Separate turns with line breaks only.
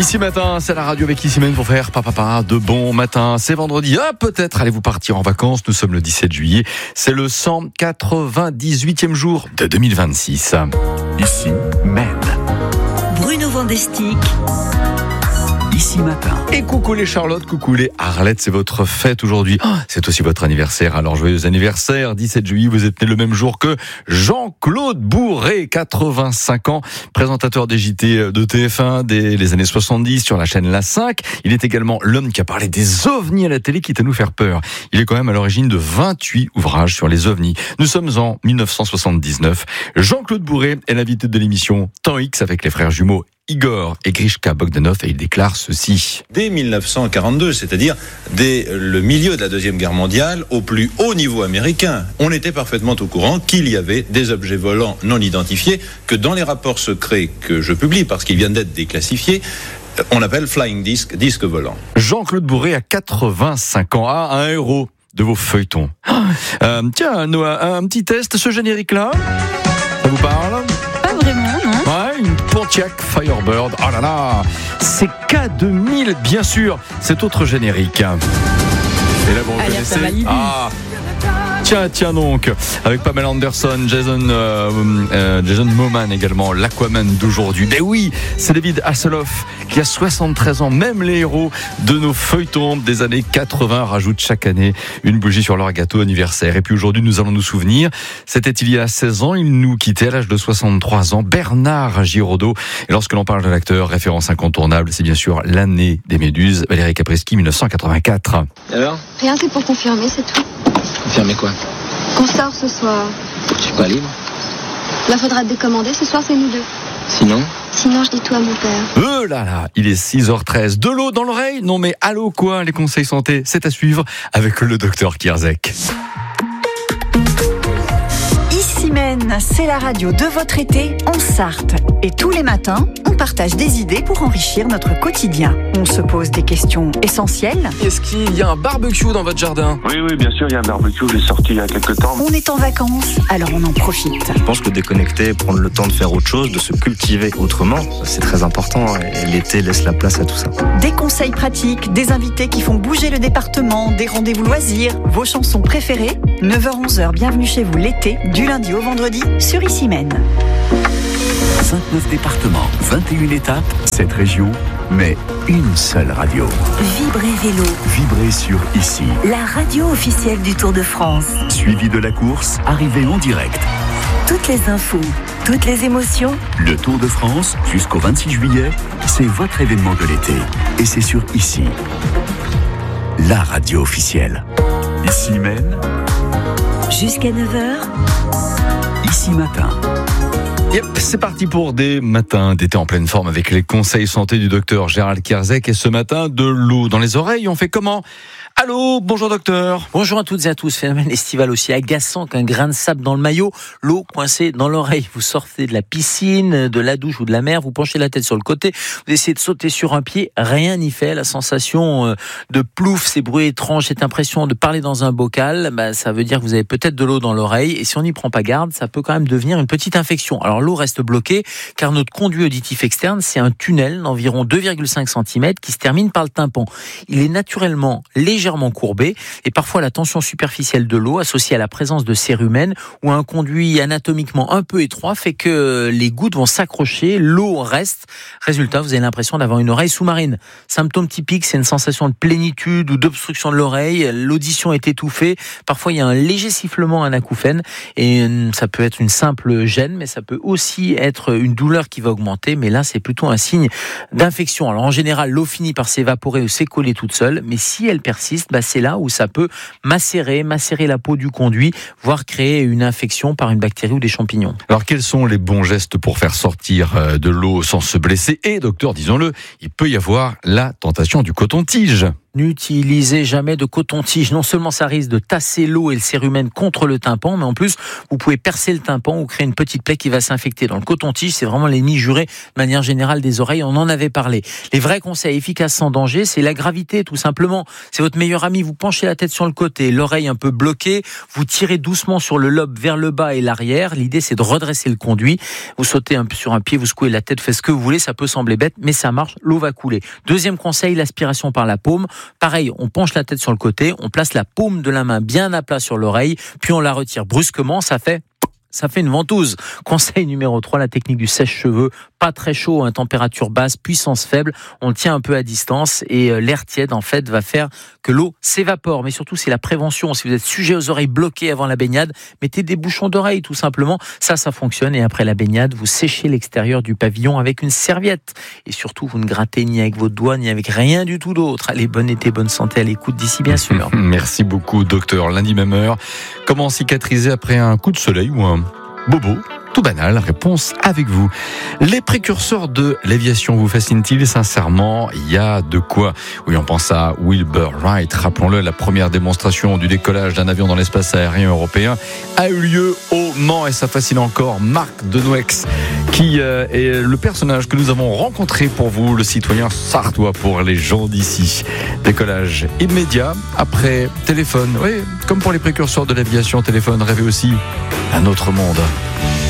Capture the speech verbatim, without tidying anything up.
Ici matin, c'est la radio avec Ici Mène pour faire papa papa de bon matin. C'est vendredi. Ah, peut-être allez-vous partir en vacances. Nous sommes le dix-sept juillet. C'est le cent quatre-vingt-dix-huitième jour de deux mille vingt-six.
Ici Mène.
Bruno Vandestick.
Ici matin.
Et coucou les Charlotte, coucou les Arlette, c'est votre fête aujourd'hui. Oh, c'est aussi votre anniversaire, alors joyeux anniversaire. dix-sept juillet, vous êtes né le même jour que Jean-Claude Bourré, quatre-vingt-cinq ans, présentateur des J T de T F un dès les années soixante-dix sur la chaîne La cinq. Il est également l'homme qui a parlé des ovnis à la télé, quitte à nous faire peur. Il est quand même à l'origine de vingt-huit ouvrages sur les ovnis. Nous sommes en dix-neuf cent soixante-dix-neuf. Jean-Claude Bourré est l'invité de l'émission Temps X avec les frères jumeaux Igor et Grishka Bogdanov, et il déclare ceci.
Dès dix-neuf cent quarante-deux, c'est-à-dire dès le milieu de la Deuxième Guerre mondiale, au plus haut niveau américain, on était parfaitement au courant qu'il y avait des objets volants non identifiés que dans les rapports secrets que je publie, parce qu'ils viennent d'être déclassifiés, on appelle flying disc, disque volant.
Jean-Claude Bourré a quatre-vingt-cinq ans, ah, un héros de vos feuilletons. Euh, tiens, Noah, un petit test, ce générique-là, ça vous parle ?
Pas vraiment, non ?
Ouais, une Pontiac Firebird. Oh là là, c'est K deux mille, bien sûr, cet autre générique. Et là, vous reconnaissez ? Ah, tiens, tiens donc, avec Pamela Anderson, Jason, euh, euh, Jason Momoa également, l'Aquaman d'aujourd'hui. Mais oui, c'est David Hasselhoff qui a soixante-treize ans. Même les héros de nos feuilletons des années quatre-vingts rajoutent chaque année une bougie sur leur gâteau anniversaire. Et puis aujourd'hui, nous allons nous souvenir, c'était il y a seize ans, il nous quittait à l'âge de soixante-trois ans, Bernard Giraudot. Et lorsque l'on parle de l'acteur, référence incontournable, c'est bien sûr l'année des Méduses, Valérie Caprisky, dix-neuf cent quatre-vingt-quatre.
Alors ?
Rien, c'est pour confirmer, c'est tout.
Confirmer quoi ?
Qu'on sort ce soir.
Je suis pas libre.
Là, faudra te décommander, ce soir c'est nous deux.
Sinon ?
Sinon, je dis tout à mon père.
Euh là là, il est six heures treize. De l'eau dans l'oreille ? Non mais allô quoi, les conseils santé, c'est à suivre avec le docteur Kierzek.
Ici Mène, c'est la radio de votre été en Sarthe. Et tous les matins, on partage des idées pour enrichir notre quotidien. On se pose des questions essentielles.
Est-ce qu'il y a un barbecue dans votre jardin ?
Oui, oui, bien sûr, il y a un barbecue, j'ai sorti il y a quelques temps.
On est en vacances, alors on en profite.
Je pense que déconnecter, prendre le temps de faire autre chose, de se cultiver autrement, c'est très important. Et l'été laisse la place à tout ça.
Des conseils pratiques, des invités qui font bouger le département, des rendez-vous loisirs, vos chansons préférées. neuf heures onze heures, bienvenue chez vous l'été, du lundi au vendredi, sur Ici Mène.
vingt-neuf départements, vingt et une étapes, sept régions, mais une seule radio.
Vibrez Vélo,
Vibrez sur Ici.
la radio officielle du Tour de France.
Suivi de la course, arrivée en direct.
Toutes les infos, toutes les émotions.
Le Tour de France, jusqu'au vingt-six juillet, c'est votre événement de l'été. Et c'est sur Ici. La radio officielle. Ici Mène.
Jusqu'à neuf heures.
Ici matin.
Yep, c'est parti pour des matins d'été en pleine forme avec les conseils santé du docteur Gérald Kierzek. Et ce matin, de l'eau dans les oreilles, on fait comment ? Allô, bonjour docteur.
Bonjour à toutes et à tous. Phénomène estival aussi agaçant qu'un grain de sable dans le maillot, l'eau coincée dans l'oreille. Vous sortez de la piscine, de la douche ou de la mer, vous penchez la tête sur le côté, vous essayez de sauter sur un pied, rien n'y fait. La sensation de plouf, ces bruits étranges, cette impression de parler dans un bocal, bah, ça veut dire que vous avez peut-être de l'eau dans l'oreille. Et si on n'y prend pas garde, ça peut quand même devenir une petite infection. Alors l'eau reste bloquée car notre conduit auditif externe, c'est un tunnel d'environ deux virgule cinq centimètres qui se termine par le tympan. Il est naturellement légèrement courbé et parfois la tension superficielle de l'eau associée à la présence de cérumen ou un conduit anatomiquement un peu étroit fait que les gouttes vont s'accrocher, l'eau reste. Résultat, vous avez l'impression d'avoir une oreille sous-marine. Symptôme typique, c'est une sensation de plénitude ou d'obstruction de l'oreille. L'audition est étouffée. Parfois, il y a un léger sifflement, un acouphène et ça peut être une simple gêne, mais ça peut aussi être une douleur qui va augmenter. Mais là, c'est plutôt un signe d'infection. Alors, en général, l'eau finit par s'évaporer ou s'écoller toute seule, mais si elle persiste, bah c'est là où ça peut macérer, macérer la peau du conduit, voire créer une infection par une bactérie ou des champignons.
Alors, quels sont les bons gestes pour faire sortir de l'eau sans se blesser ? Et, docteur, disons-le, il peut y avoir la tentation du coton-tige.
N'utilisez jamais de coton-tige. Non seulement ça risque de tasser l'eau et le cérumen contre le tympan, mais en plus, vous pouvez percer le tympan ou créer une petite plaie qui va s'infecter. Dans le coton-tige, c'est vraiment l'ennemi juré de manière générale des oreilles. On en avait parlé. Les vrais conseils efficaces sans danger, c'est la gravité, tout simplement. C'est votre meilleur ami. Vous penchez la tête sur le côté, l'oreille un peu bloquée. Vous tirez doucement sur le lobe vers le bas et l'arrière. L'idée, c'est de redresser le conduit. Vous sautez un peu sur un pied, vous secouez la tête, faites ce que vous voulez. Ça peut sembler bête, mais ça marche. L'eau va couler. Deuxième conseil, l'aspiration par la paume. Pareil, on penche la tête sur le côté, on place la paume de la main bien à plat sur l'oreille, puis on la retire brusquement, ça fait... Ça fait une ventouse. Conseil numéro trois, la technique du sèche-cheveux. Pas très chaud, hein, température basse, puissance faible. On le tient un peu à distance et euh, l'air tiède, en fait, va faire que l'eau s'évapore. Mais surtout, c'est la prévention. Si vous êtes sujet aux oreilles bloquées avant la baignade, mettez des bouchons d'oreilles, tout simplement. Ça, ça fonctionne. Et après la baignade, vous séchez l'extérieur du pavillon avec une serviette. Et surtout, vous ne grattez ni avec votre doigt, ni avec rien du tout d'autre. Allez, bon été, bonne santé à l'écoute d'ici, bien sûr.
Merci beaucoup, docteur. Lundi même heure. Comment cicatriser après un coup de soleil ou un bobo? Tout banal, réponse avec vous. Les précurseurs de l'aviation vous fascinent-ils? Sincèrement, il y a de quoi. Oui, on pense à Wilbur Wright. Rappelons-le, la première démonstration du décollage d'un avion dans l'espace aérien européen a eu lieu au Mans et ça fascine encore Marc Denouex, qui euh, est le personnage que nous avons rencontré pour vous, le citoyen sartois pour les gens d'ici. Décollage immédiat après téléphone. Oui, comme pour les précurseurs de l'aviation, téléphone rêvait aussi un autre monde.